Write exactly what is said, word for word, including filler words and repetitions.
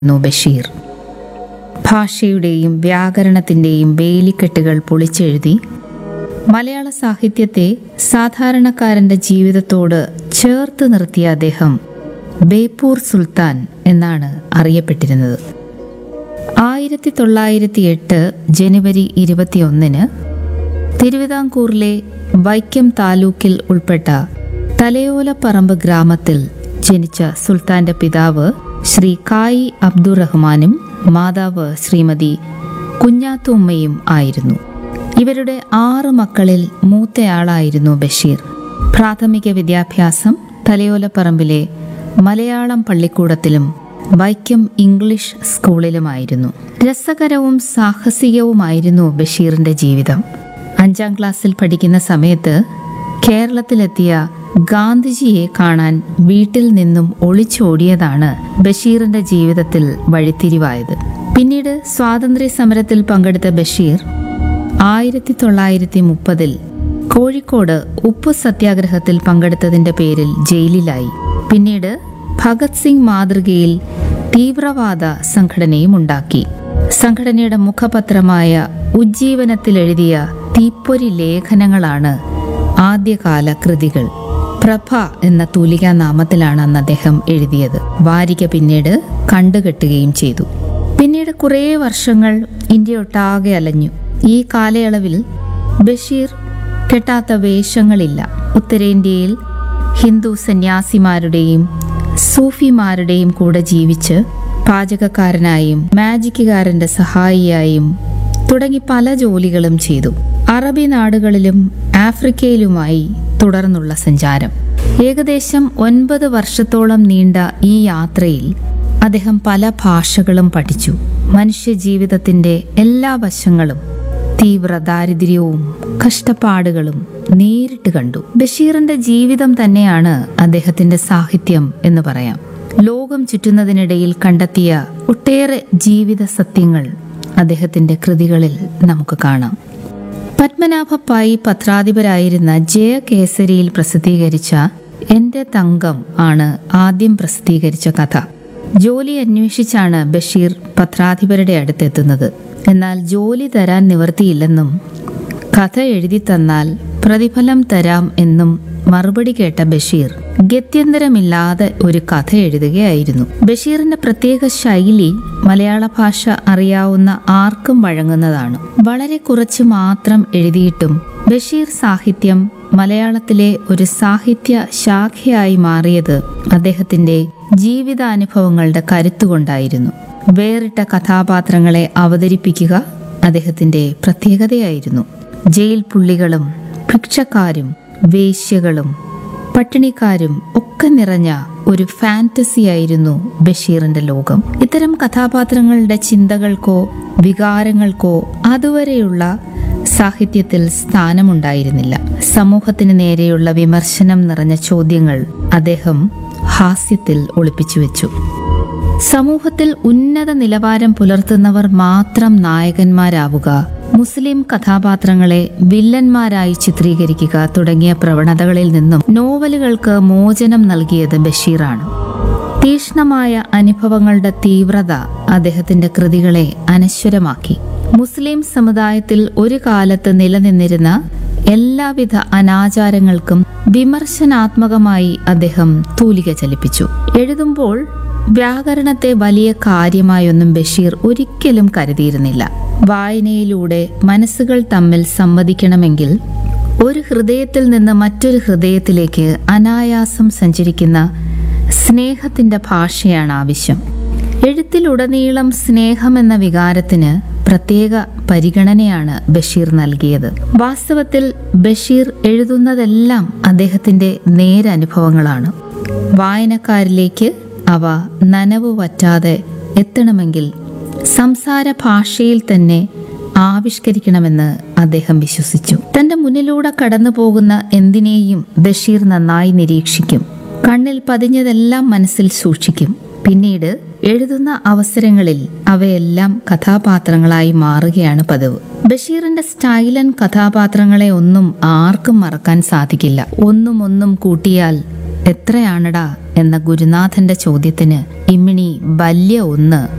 ന്നു ബഷീർ. ഭാഷയുടെയും വ്യാകരണത്തിൻ്റെയും വേലിക്കെട്ടുകൾ പൊളിച്ചെഴുതി മലയാള സാഹിത്യത്തെ സാധാരണക്കാരൻ്റെ ജീവിതത്തോട് ചേർത്ത് നിർത്തിയ അദ്ദേഹം ബേപ്പൂർ സുൽത്താൻ എന്നാണ് അറിയപ്പെട്ടിരുന്നത്. ആയിരത്തി തൊള്ളായിരത്തി എട്ട് ജനുവരി ഇരുപത്തിയൊന്നിന് തിരുവിതാംകൂറിലെ വൈക്കം താലൂക്കിൽ ഉൾപ്പെട്ട തലയോലപ്പറമ്പ് ഗ്രാമത്തിൽ ജനിച്ച സുൽത്താന്റെ പിതാവ് ശ്രീ കായി അബ്ദുറഹ്മാനും മാതാവ് ശ്രീമതി കുഞ്ഞാത്തുമ്മയും ആയിരുന്നു. ഇവരുടെ ആറ് മക്കളിൽ മൂത്തയാളായിരുന്നു ബഷീർ. പ്രാഥമിക വിദ്യാഭ്യാസം തലയോലപ്പറമ്പിലെ മലയാളം പള്ളിക്കൂടത്തിലും വൈക്കം ഇംഗ്ലീഷ് സ്കൂളിലുമായിരുന്നു. രസകരവും സാഹസികവുമായിരുന്നു ബഷീറിന്റെ ജീവിതം. അഞ്ചാം ക്ലാസ്സിൽ പഠിക്കുന്ന സമയത്ത് കേരളത്തിലെത്തിയ ഗാന്ധിജിയെ കാണാൻ വീട്ടിൽ നിന്നും ഒളിച്ചോടിയതാണ് ബഷീറിന്റെ ജീവിതത്തിൽ വഴിത്തിരിവായത്. പിന്നീട് സ്വാതന്ത്ര്യ സമരത്തിൽ പങ്കെടുത്ത ബഷീർ ആയിരത്തി തൊള്ളായിരത്തി മുപ്പതിൽ കോഴിക്കോട് ഉപ്പു സത്യാഗ്രഹത്തിൽ പങ്കെടുത്തതിന്റെ പേരിൽ ജയിലിലായി. പിന്നീട് ഭഗത് സിംഗ് മാതൃകയിൽ തീവ്രവാദ സംഘടനയും ഉണ്ടാക്കി. സംഘടനയുടെ മുഖപത്രമായ ഉജ്ജീവനത്തിൽ എഴുതിയ തീപ്പൊരി ലേഖനങ്ങളാണ് ആദ്യകാല കൃതികൾ. പ്രഭ എന്ന തൂലികാ നാമത്തിലാണ് അന്ന് അദ്ദേഹം എഴുതിയത്. വാരിക പിന്നീട് കണ്ടുകെട്ടുകയും ചെയ്തു. പിന്നീട് കുറേ വർഷങ്ങൾ ഇന്ത്യയൊട്ടാകെ അലഞ്ഞു. ഈ കാലയളവിൽ ബഷീർ കെട്ടാത്ത വേഷങ്ങളില്ല. ഉത്തരേന്ത്യയിൽ ഹിന്ദു സന്യാസിമാരുടെയും സൂഫിമാരുടെയും കൂടെ ജീവിച്ച് പാചകക്കാരനായും മാജിക്കുകാരന്റെ സഹായിയായും തുടങ്ങി പല ജോലികളും ചെയ്തു. അറബി നാടുകളിലും ആഫ്രിക്കയിലുമായി തുടർന്നുള്ള സഞ്ചാരം. ഏകദേശം ഒൻപത് വർഷത്തോളം നീണ്ട ഈ യാത്രയിൽ അദ്ദേഹം പല ഭാഷകളും പഠിച്ചു. മനുഷ്യജീവിതത്തിന്റെ എല്ലാ വശങ്ങളും, തീവ്ര ദാരിദ്ര്യവും കഷ്ടപ്പാടുകളും നേരിട്ട് കണ്ടു. ബഷീറിന്റെ ജീവിതം തന്നെയാണ് അദ്ദേഹത്തിന്റെ സാഹിത്യം എന്ന് പറയാം. ലോകം ചുറ്റുന്നതിനിടയിൽ കണ്ടെത്തിയ ഒട്ടേറെ ജീവിത സത്യങ്ങൾ അദ്ദേഹത്തിന്റെ കൃതികളിൽ നമുക്ക് കാണാം. പത്മനാഭ പൈ പത്രാധിപരായിരുന്ന ജയകേസരിയിൽ പ്രസിദ്ധീകരിച്ച എന്റെ തങ്കം ആണ് ആദ്യം പ്രസിദ്ധീകരിച്ച കഥ. ജോലി അന്വേഷിച്ചാണ് ബഷീർ പത്രാധിപരുടെ അടുത്തെത്തുന്നത്. എന്നാൽ ജോലി തരാൻ നിവൃത്തിയില്ലെന്നും കഥ എഴുതി തന്നാൽ പ്രതിഫലം തരാം എന്നും മറുപടി കേട്ട ബഷീർ ഗത്യന്തരമില്ലാതെ ഒരു കഥ എഴുതുകയായിരുന്നു. ബഷീറിന്റെ പ്രത്യേക ശൈലി മലയാള ഭാഷ അറിയാവുന്ന ആർക്കും വഴങ്ങുന്നതാണ്. വളരെ കുറച്ച് മാത്രം എഴുതിയിട്ടും ബഷീർ സാഹിത്യം മലയാളത്തിലെ ഒരു സാഹിത്യ ശാഖയായി മാറിയത് അദ്ദേഹത്തിന്റെ ജീവിതാനുഭവങ്ങളുടെ കരുത്തുകൊണ്ടായിരുന്നു. വേറിട്ട കഥാപാത്രങ്ങളെ അവതരിപ്പിക്കുക അദ്ദേഹത്തിന്റെ പ്രത്യേകതയായിരുന്നു. ജയിൽ പുള്ളികളും ഭിക്ഷക്കാരും വേശ്യകളും പട്ടിണിക്കാരും ഒക്കെ നിറഞ്ഞ ഒരു ഫാന്റസിയായിരുന്നു ബഷീറിന്റെ ലോകം. ഇത്തരം കഥാപാത്രങ്ങളുടെ ചിന്തകൾക്കോ വികാരങ്ങൾക്കോ അതുവരെയുള്ള സാഹിത്യത്തിൽ സ്ഥാനമുണ്ടായിരുന്നില്ല. സമൂഹത്തിന് നേരെയുള്ള വിമർശനം നിറഞ്ഞ ചോദ്യങ്ങൾ അദ്ദേഹം ഹാസ്യത്തിൽ ഒളിപ്പിച്ചു വെച്ചു. സമൂഹത്തിൽ ഉന്നത നിലവാരം പുലർത്തുന്നവർ മാത്രം നായകന്മാരാവുക, മുസ്ലിം കഥാപാത്രങ്ങളെ വില്ലന്മാരായി ചിത്രീകരിക്കുക തുടങ്ങിയ പ്രവണതകളിൽ നിന്നും നോവലുകൾക്ക് മോചനം നൽകിയത് ബഷീറാണ്. തീക്ഷ്ണമായ അനുഭവങ്ങളുടെ തീവ്രത അദ്ദേഹത്തിന്റെ കൃതികളെ അനശ്വരമാക്കി. മുസ്ലിം സമുദായത്തിൽ ഒരു കാലത്ത് നിലനിന്നിരുന്ന എല്ലാവിധ അനാചാരങ്ങൾക്കും വിമർശനാത്മകമായി അദ്ദേഹം തൂലിക ചലിപ്പിച്ചു. എഴുതുമ്പോൾ വ്യാകരണത്തെ വലിയ കാര്യമായൊന്നും ബഷീർ ഒരിക്കലും കരുതിയിരുന്നില്ല. വായനയിലൂടെ മനസ്സുകൾ തമ്മിൽ സംവദിക്കണമെങ്കിൽ ഒരു ഹൃദയത്തിൽ നിന്ന് മറ്റൊരു ഹൃദയത്തിലേക്ക് അനായാസം സഞ്ചരിക്കുന്ന സ്നേഹത്തിന്റെ ഭാഷയാണ് ആവശ്യം. എഴുത്തിലുടനീളം സ്നേഹമെന്ന വികാരത്തിന് പ്രത്യേക പരിഗണനയാണ് ബഷീർ നൽകിയത്. വാസ്തവത്തിൽ ബഷീർ എഴുതുന്നതെല്ലാം അദ്ദേഹത്തിന്റെ നേരനുഭവങ്ങളാണ്. വായനക്കാരിലേക്ക് അവ നനവ് വറ്റാതെ എത്തണമെങ്കിൽ സംസാര ഭാഷയിൽ തന്നെ ആവിഷ്കരിക്കണമെന്ന് അദ്ദേഹം വിശ്വസിച്ചു. തന്റെ മുന്നിലൂടെ കടന്നു പോകുന്ന എന്തിനേയും ബഷീർ നന്നായി നിരീക്ഷിക്കും. കണ്ണിൽ പതിഞ്ഞതെല്ലാം മനസ്സിൽ സൂക്ഷിക്കും. പിന്നീട് എഴുതുന്ന അവസരങ്ങളിൽ അവയെല്ലാം കഥാപാത്രങ്ങളായി മാറുകയാണ് പതിവ്. ബഷീറിന്റെ സ്റ്റൈലൻ കഥാപാത്രങ്ങളെ ഒന്നും ആർക്കും മറക്കാൻ സാധിക്കില്ല. ഒന്നും ഒന്നും കൂട്ടിയാൽ എത്രയാണടാ എന്ന ഗുരുനാഥന്റെ ചോദ്യത്തിന് ഇമ്മിണി വല്യ ഒന്ന്